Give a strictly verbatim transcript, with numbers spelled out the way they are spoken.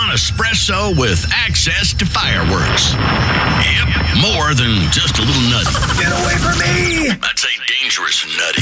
on espresso with access to fireworks. Yep, more than just a little nutty. Get away from me! I'd say dangerous nutty.